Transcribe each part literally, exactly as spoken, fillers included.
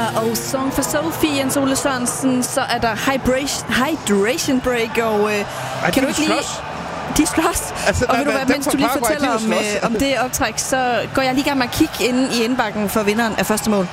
og Song for Sophie, Jens Ole Sørensen. Så er der Hydration, hydration Break, og øh, Ej, kan du ikke lige... De slås. Altså, og vil du være, mens du lige fortæller om, øh, om det optræk, så går jeg lige i gang med at kigge ind i indbakken for vinderen af første mål.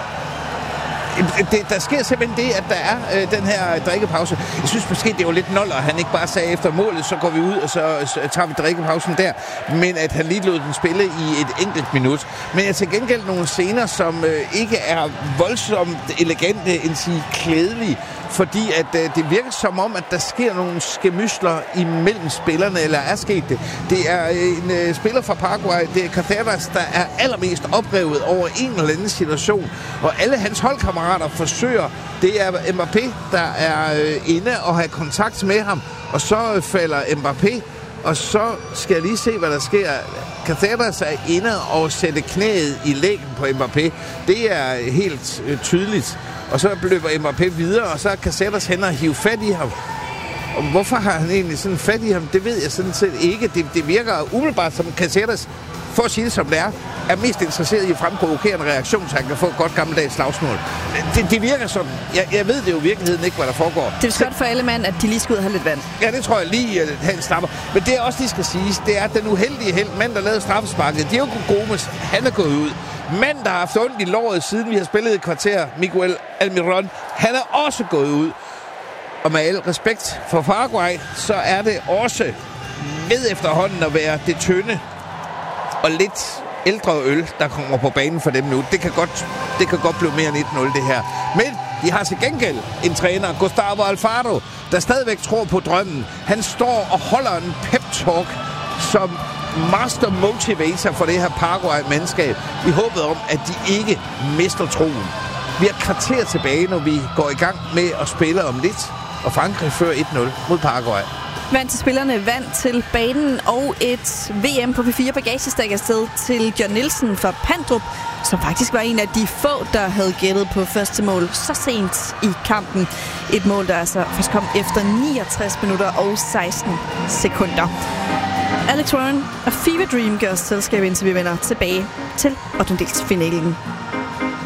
Det, der sker simpelthen det, at der er øh, den her drikkepause. Jeg synes måske, det var lidt noller, at han ikke bare sagde efter målet, så går vi ud, og så, så tager vi drikkepausen der. Men at han lige lod den spille i et enkelt minut. Men jeg til gengæld nogle scener, som øh, ikke er voldsomt elegante, end sige klædelige. Fordi at øh, det virker som om, at der sker nogle skemysler imellem spillerne, eller er sket det. Det er en øh, spiller fra Paraguay, det er Cáceres, der er allermest oprevet over en eller anden situation. Og alle hans holdkammerater forsøger, det er Mbappé, der er øh, inde og har kontakt med ham. Og så falder Mbappé, og så skal jeg lige se, hvad der sker. Cáceres er inde og sætter knæet i lægen på Mbappé. Det er helt øh, tydeligt. Og så løber Mbappé videre, og så er Cáceres hen og hive fat i ham. Og hvorfor har han egentlig sådan fat i ham, det ved jeg sådan set ikke. Det, det virker umiddelbart som Cáceres, for at sige det som det er, er mest interesseret i at fremprovokere en reaktion, så han kan få et godt gammeldags slagsmål. Det, det virker sådan. Jeg, jeg ved det jo i virkeligheden ikke, hvad der foregår. Det er godt for alle mand, at de lige skal ud og have lidt vand. Ja, det tror jeg lige, at han snapper. Men det er også, de skal siges, det er, at den uheldige held, mand, der lavede straffesparket, Diego Gomes, han er gået ud. Mand, der har haft ondt i låret, siden vi har spillet et kvarter, Miguel Almiron, han er også gået ud. Og med al respekt for Paraguay, så er det også ved efterhånden at være det tynde og lidt ældre øl, der kommer på banen for dem nu. Det kan godt, det kan godt blive mere end et nul, det her. Men de har til gengæld en træner, Gustavo Alfaro, der stadigvæk tror på drømmen. Han står og holder en pep-talk som master motivator for det her Paraguay-mandskab. I håbet om, at de ikke mister troen. Vi har kvarter tilbage, når vi går i gang med at spille om lidt. Og Frankrig fører et nul mod Paraguay. Vand til spillerne, vand til banen og et V M på P fire bagagestak afsted til John Nielsen fra Pandrup, som faktisk var en af de få, der havde gættet på første mål så sent i kampen. Et mål, der altså først kom efter niogtres minutter og seksten sekunder. Alex Warren og Fever Dream gør os selskab, indtil vi vender tilbage til ottendedelsfinalen.